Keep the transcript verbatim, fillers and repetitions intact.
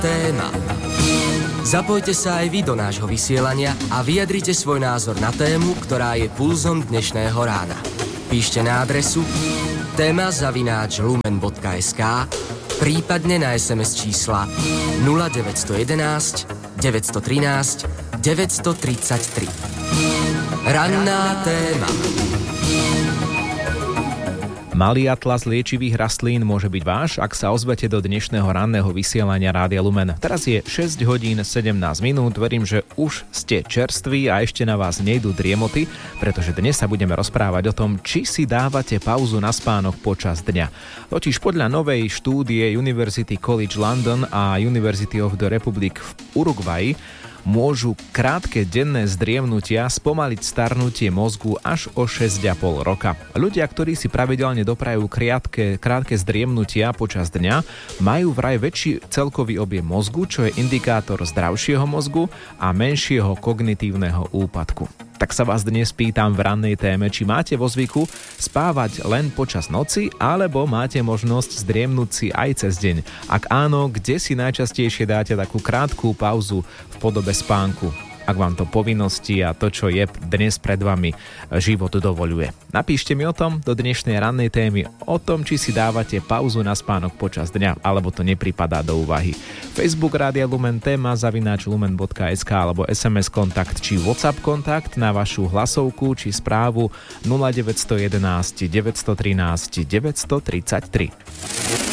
téma. Zapojte sa aj vy do nášho vysielania a vyjadrite svoj názor na tému, ktorá je pulzom dnešného rána. Píšte na adresu téma zavináč lumen bodka es ká, prípadne na es em es čísla nula deväť jedna jedna, deväť jedna tri, deväť tri tri. Ranná téma. Malý atlas liečivých rastlín môže byť váš, ak sa ozvete do dnešného ranného vysielania Rádia Lumen. Teraz je šesť hodín sedemnásť minút, verím, že už ste čerství a ešte na vás nejdú driemoty, pretože dnes sa budeme rozprávať o tom, či si dávate pauzu na spánok počas dňa. Totiž podľa novej štúdie University College London a University of the Republic v Uruguayi môžu krátke denné zdriemnutia spomaliť starnutie mozgu až o šesť a pol roka. Ľudia, ktorí si pravidelne doprajú krátke, krátke zdriemnutia počas dňa, majú vraj väčší celkový objem mozgu, čo je indikátor zdravšieho mozgu a menšieho kognitívneho úpadku. Tak sa vás dnes pýtam v rannej téme, či máte vo zvyku spávať len počas noci, alebo máte možnosť zdriemnúť si aj cez deň. Ak áno, kde si najčastejšie dáte takú krátku pauzu v podobe spánku, ak vám to povinnosti a to, čo je dnes pred vami, život dovoľuje. Napíšte mi o tom do dnešnej rannej témy, o tom, či si dávate pauzu na spánok počas dňa, alebo to nepripadá do úvahy. Facebook Rádia Lumen, téma zavináč lumen bodka es ká alebo es em es kontakt či WhatsApp kontakt na vašu hlasovku či správu nula deväť jedna jedna, deväť jedna tri, deväť tri tri.